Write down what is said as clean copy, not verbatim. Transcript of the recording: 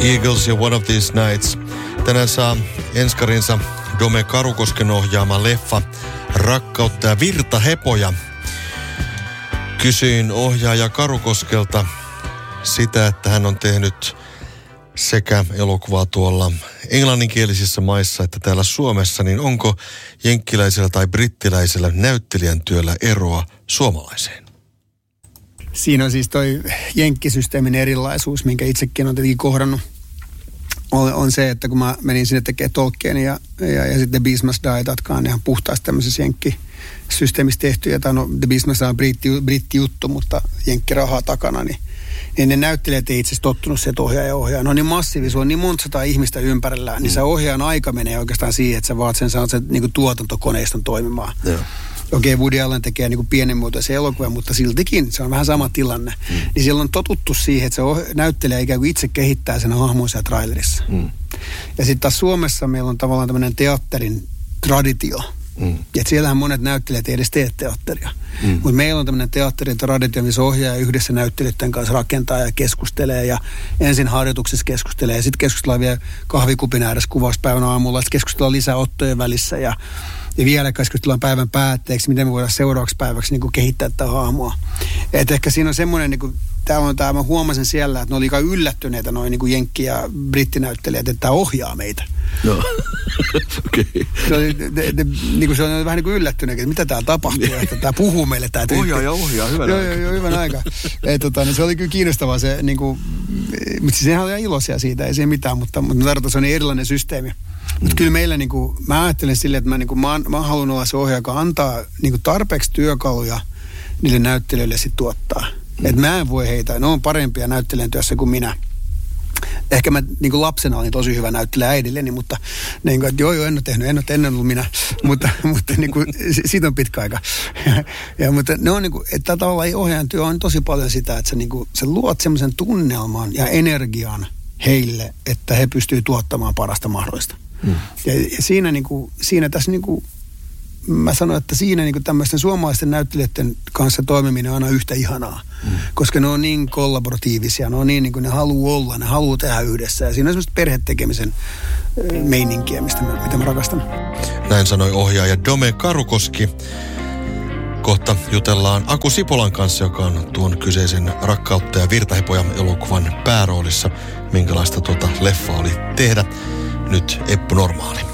Eagles ja One of These Nights. Tänään saa enskarinsa Dome Karukosken ohjaama leffa Rakkautta ja virtahepoja. Kysyin ohjaaja Karukoskelta sitä, että hän on tehnyt sekä elokuvaa tuolla englanninkielisissä maissa että täällä Suomessa, niin onko jenkkiläisellä tai brittiläisellä näyttelijän työllä eroa suomalaiseen? Siinä on siis toi jenkkisysteemin erilaisuus, minkä itsekin olen tietenkin kohdannut, on se, että kun mä menin sinne tekemään Tolkienia ja sitten The Beastmas Die, jotka on ihan puhtaasti tämmöisessä jenkkisysteemissä tehty, ja The Beastmas on brittijuttu, mutta jenkkirahaa takana, niin ne näyttelijät ei itse asiassa tottunut se, että ohjaa. Ne on niin massiivisia, on niin monta sataa ihmistä ympärillään, niin se ohjaajan aika menee oikeastaan siihen, että sä vaat sen niin kuin tuotantokoneiston toimimaan. Okei, Woody Allen tekee niin kuin pienimuotoisen elokuvan, mutta siltikin se on vähän sama tilanne. Niin siellä on totuttu siihen, että se näyttelijä ikään kuin itse kehittää sen hahmonsa trailerissa. Ja sitten taas Suomessa meillä on tavallaan tämmöinen teatterin traditio. Ja siellähän monet näyttelijät ei edes tee teatteria. Mutta meillä on tämmöinen teatterin traditio, missä ohjaaja yhdessä näyttelijöiden kanssa rakentaa ja keskustelee. Ja ensin harjoituksessa keskustelee ja sitten keskustellaan vielä kahvikupin ääressä kuvauspäivän aamulla. Sitten keskustellaan lisää ottojen välissä ja vielä keskustellaan päivän päätteeksi, miten me voidaan seuraavaksi päiväksi niin kuin kehittää tätä hahmoa. Et ehkä siinä on semmoinen, niin kuin, mä huomasin siellä, että ne oli aika yllättyneitä noin niin kuin jenkki- ja brittinäyttelijät, että tämä ohjaa meitä. No, okei. Niin se on vähän niin kuin yllättyneet, että mitä täällä tapahtuu, että tämä puhuu meille. Ohjaa, hyvän aikaa. Joo, hyvän aikaa. Niin se oli kyllä kiinnostavaa se, niin kuin, mutta siis ihan iloisia siitä, ei siihen mitään, mutta tarvitaan se on niin erilainen systeemi. Mutta kyllä meillä, niin kuin, mä ajattelen silleen, että mä haluan olla se ohjaaja, joka antaa niin kuin tarpeeksi työkaluja niille näyttelijöille sitten tuottaa. Että mä en voi heitä, ne on parempia näyttelijän työssä kuin minä. Ehkä mä niin kuin lapsena olin tosi hyvä näyttelijä äidilleni, mutta niin kuin, että joo, en ole tehnyt, ennen ollut minä, mutta niin kuin, siitä on pitkä aika. Mutta ne on niin kuin, että tavallaan ohjaajan työ on tosi paljon sitä, että sä luot semmoisen tunnelman ja energian heille, että he pystyvät tuottamaan parasta mahdollista. Ja siinä tässä niin kuin, mä sanoin, että siinä niin kuin tämmöisten suomalaisten näyttelijöiden kanssa toimiminen on aina yhtä ihanaa. Koska ne on niin kollaboratiivisia, ne on niin kuin ne haluaa olla, ne haluaa tehdä yhdessä. Ja siinä on semmoista perhetekemisen meininkiä, mitä mä rakastan. Näin sanoi ohjaaja Dome Karukoski. Kohta jutellaan Aku Sipolan kanssa, joka on tuon kyseisen Rakkautta ja virtahepoja elokuvan pääroolissa. Minkälaista tuota leffaa oli tehdä. Nyt Eppu Normaali.